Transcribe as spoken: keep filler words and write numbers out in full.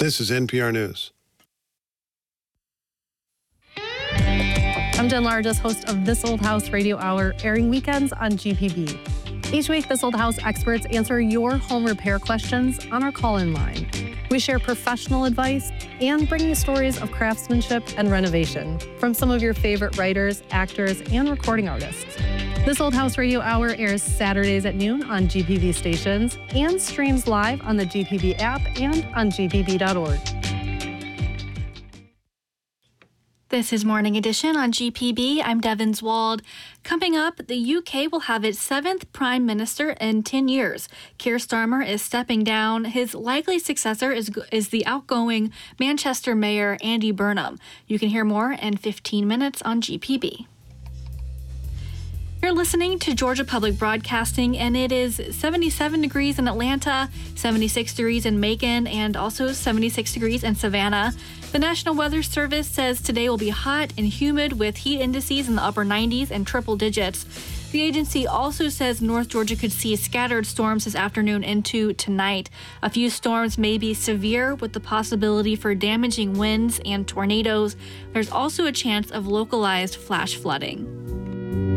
This is N P R News. I'm Jen Largess, host of This Old House Radio Hour, airing weekends on G P B. Each week, This Old House experts answer your home repair questions on our call-in line. We share professional advice and bring you stories of craftsmanship and renovation from some of your favorite writers, actors, and recording artists. This Old House Radio Hour airs Saturdays at noon on G P B stations and streams live on the G P B app and on G P B dot org. This is Morning Edition on G P B. I'm Devin Zwald. Coming up, the U K will have its seventh Prime Minister in ten years. Keir Starmer is stepping down. His likely successor is, is the outgoing Manchester Mayor Andy Burnham. You can hear more in fifteen minutes on G P B. You're listening to Georgia Public Broadcasting, and it is seventy-seven degrees in Atlanta, seventy-six degrees in Macon, and also seventy-six degrees in Savannah. The National Weather Service says today will be hot and humid with heat indices in the upper nineties and triple digits. The agency also says North Georgia could see scattered storms this afternoon into tonight. A few storms may be severe with the possibility for damaging winds and tornadoes. There's also a chance of localized flash flooding.